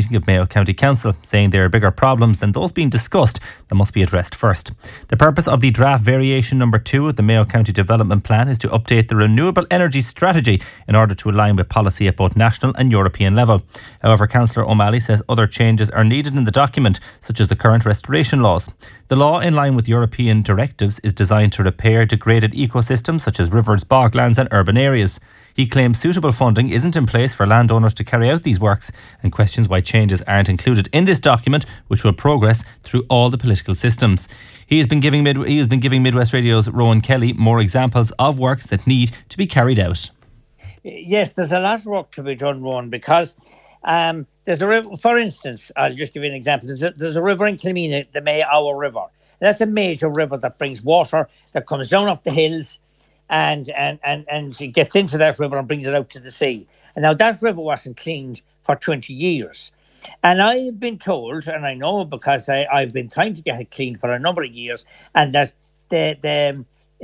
meeting of Mayo County Council, saying there are bigger problems than those being discussed that must be addressed first. The purpose of the draft variation number 2 of the Mayo County Development Plan is to update the renewable energy strategy in order to align with policy at both national and European level. However, Councillor O'Malley says other changes are needed in the document, such as the current restoration laws. The law, in line with European directives, is designed to repair degraded ecosystems such as rivers, boglands and urban areas. He claims suitable funding isn't in place for landowners to carry out these works and questions why changes aren't included in this document, which will progress through all the political systems. He has been giving Midwest Radio's Rowan Kelly more examples of works that need to be carried out. Yes, there's a lot of work to be done, Rowan, because there's a river, for instance, I'll just give you an example. There's a river in Kilmeena, the Mayo River. That's a major river that brings water that comes down off the hills and it gets into that river and brings it out to the sea. And now that river wasn't cleaned for 20 years. And I've been told, and I know because I've been trying to get it cleaned for a number of years, and that they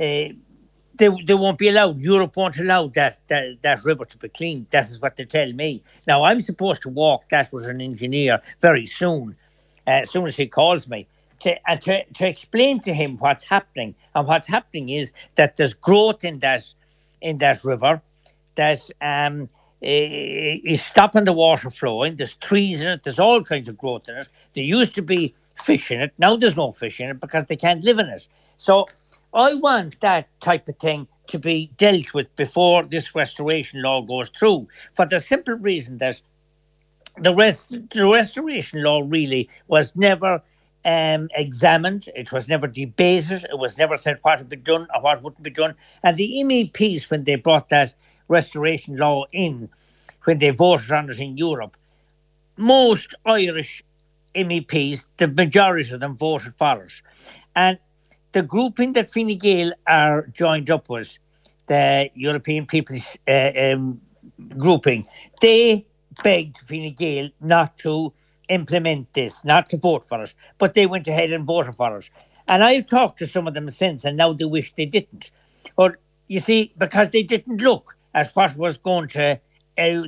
won't be allowed. Europe won't allow that river to be cleaned. That is what they tell me. Now, I'm supposed to walk that with an engineer very soon, as soon as he calls me, to explain to him what's happening. And what's happening is that there's growth in that river that is stopping the water flowing. There's trees in it. There's all kinds of growth in it. There used to be fish in it. Now there's no fish in it because they can't live in it. So I want that type of thing to be dealt with before this restoration law goes through, for the simple reason that the restoration law really was never examined. It was never debated. It was never said what would be done or what wouldn't be done. And the MEPs, when they brought that restoration law in, when they voted on it in Europe, most Irish MEPs, the majority of them, voted for it. And the grouping that Fine Gael are joined up with, the European People's grouping, they begged Fine Gael not to implement this, not to vote for it, but they went ahead and voted for it. And I've talked to some of them since, and now they wish they didn't. But you see, because they didn't look at what was going to when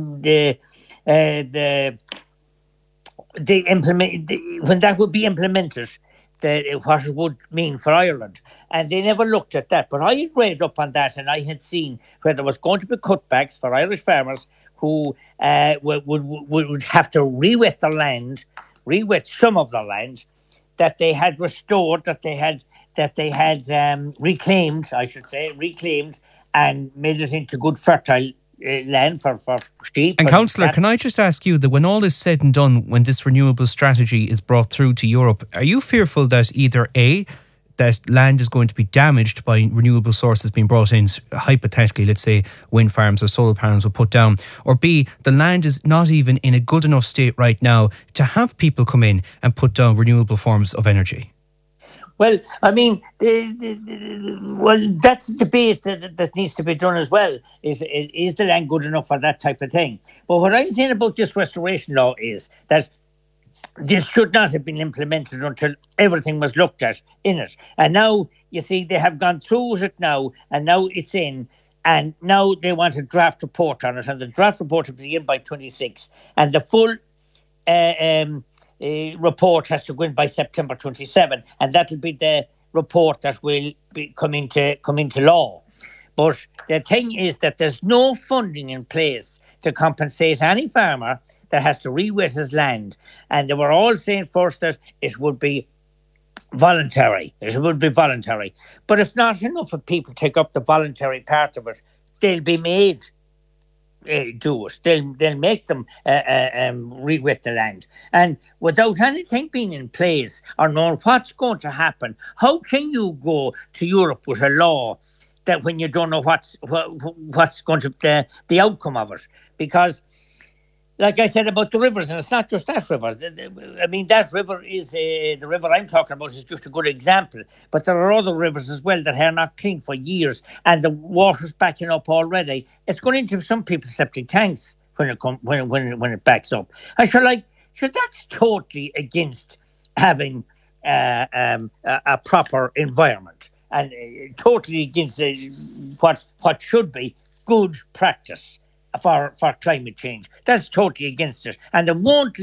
that would be implemented, what it would mean for Ireland. And they never looked at that. But I had read up on that, and I had seen where there was going to be cutbacks for Irish farmers who would have to re-wet some of the land that they had restored, that they had reclaimed, and made it into good fertile land for sheep. And Councillor, can I just ask you that when all is said and done, when this renewable strategy is brought through to Europe, are you fearful that either A, that land is going to be damaged by renewable sources being brought in, hypothetically, let's say wind farms or solar panels were put down, or B, the land is not even in a good enough state right now to have people come in and put down renewable forms of energy? Well, I mean, that's a debate that needs to be done as well. Is the land good enough for that type of thing? But what I'm saying about this restoration law is that this should not have been implemented until everything was looked at in it. And now, you see, they have gone through with it now, and now it's in, and now they want a draft report on it, and the draft report will be in by 26, and the full report has to go in by September 27, and that'll be the report that will come into law. But the thing is that there's no funding in place to compensate any farmer that has to re-wet his land. And they were all saying first that it would be voluntary. It would be voluntary. But if not enough of people take up the voluntary part of it, they'll be made do it. They'll make them re-wet the land. And without anything being in place or knowing what's going to happen, how can you go to Europe with a law that when you don't know what's going to the outcome of it? Because, like I said about the rivers, and it's not just that river. I mean, that river is the river I'm talking about is just a good example. But there are other rivers as well that are not clean for years, and the water's backing up already. It's going into some people's septic tanks when it backs up. That's totally against having a proper environment, and totally against what should be good practice for climate change. That's totally against it. And they won't